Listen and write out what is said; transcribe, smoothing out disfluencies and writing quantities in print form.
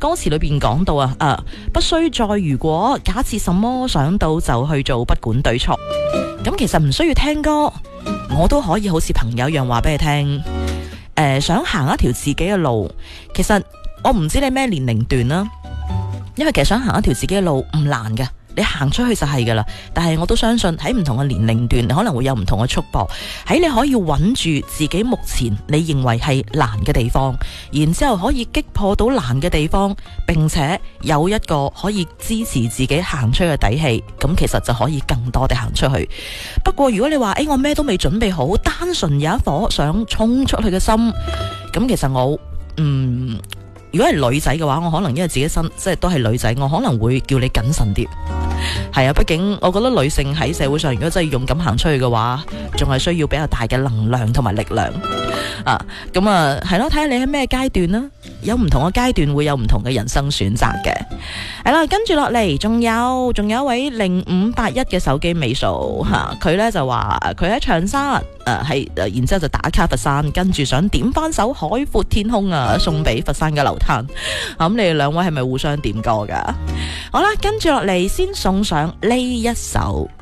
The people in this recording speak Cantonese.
歌詞裏邊講到不需再如果，假設什麼想到就去做，不管對錯。咁其實唔需要聽歌，我都可以好似朋友一樣話俾你聽。想行一條自己嘅路，其實我唔知你咩年齡段啦，因為其實想行一條自己嘅路唔難嘅。你行出去就係噶啦，但係我都相信喺唔同嘅年齡段，你可能會有唔同嘅束縛。喺你可以穩住自己目前你認為係難嘅地方，然之後可以擊破到難嘅地方，並且有一個可以支持自己行出去嘅底氣，咁其實就可以更多地行出去。不過如果你話我咩都未準備好，單純有一顆想衝出去嘅心，咁其實我如果係女仔嘅話，我可能因為自己即係都係女仔，我可能會叫你謹慎啲。係啊，畢竟我覺得女性喺社會上，如果真係勇敢行出去嘅話，仲係需要比較大嘅能量同埋力量咁係咯，睇下你喺咩階段啦。有唔同嘅階段會有唔同嘅人生選擇嘅。係啦，跟住落嚟仲有一位0581嘅手機尾數佢呢就話佢喺長沙然之後就打卡佛山，跟住想點翻首海闊天空送俾佛山嘅流灘。咁你哋兩位係咪互相點歌噶？好啦，跟住落嚟先送上呢一首